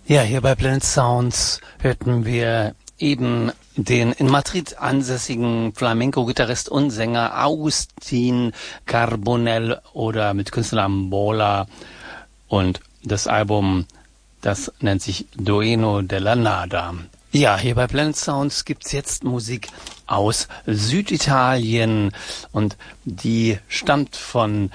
Ja, hier bei Planet Sounds hörten wir eben den in Madrid ansässigen Flamenco-Gitarrist und Sänger Agustín Carbonell oder mit Künstlernamen Bola. Und das Album, das nennt sich Dueño de la Nada. Ja, hier bei Planet Sounds gibt's jetzt Musik aus Süditalien und die stammt von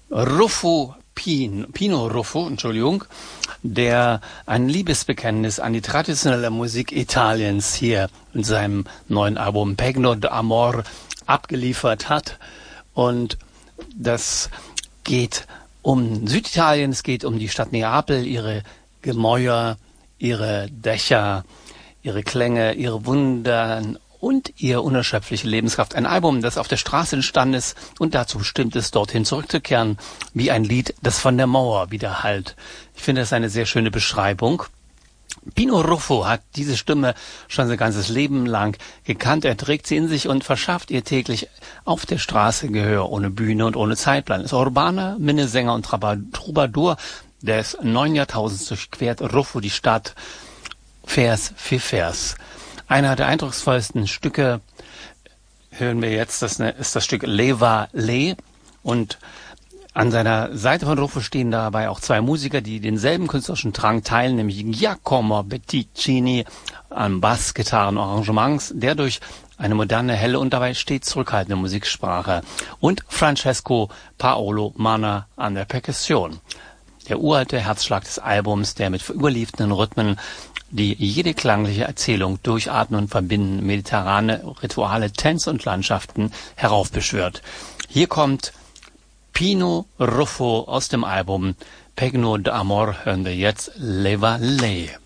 Pino Ruffo, der ein Liebesbekenntnis an die traditionelle Musik Italiens hier in seinem neuen Album Pegno d'Amor abgeliefert hat. Und das geht um Süditalien, es geht um die Stadt Neapel, ihre Gemäuer, ihre Dächer, ihre Klänge, ihre Wunder und ihre unerschöpfliche Lebenskraft. Ein Album, das auf der Straße entstanden ist und dazu bestimmt ist, dorthin zurückzukehren, wie ein Lied, das von der Mauer widerhallt. Ich finde das eine sehr schöne Beschreibung. Pino Ruffo hat diese Stimme schon sein ganzes Leben lang gekannt. Er trägt sie in sich und verschafft ihr täglich auf der Straße Gehör, ohne Bühne und ohne Zeitplan. Ist urbaner Minnesänger und Troubadour des 9. Jahrtausends durchquert Ruffo die Stadt Vers für Vers. Einer der eindrucksvollsten Stücke hören wir jetzt, das ist das Stück Leva Le, und an seiner Seite von Ruffo stehen dabei auch zwei Musiker, die denselben künstlerischen Drang teilen, nämlich Giacomo Betticini an Bass, Gitarren, Arrangements, der durch eine moderne, helle und dabei stets zurückhaltende Musiksprache, und Francesco Paolo Manna an der Perkussion. Der uralte Herzschlag des Albums, der mit überliefenden Rhythmen die jede klangliche Erzählung durchatmen und verbinden, mediterrane Rituale, Tänze und Landschaften heraufbeschwört. Hier kommt Pino Ruffo aus dem Album Pegno d'Amor, hören wir jetzt Leva Le.